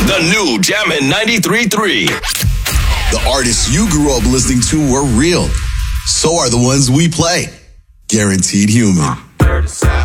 The new Jammin' 93.3. The artists you grew up listening to were real. So are the ones we play. Guaranteed human.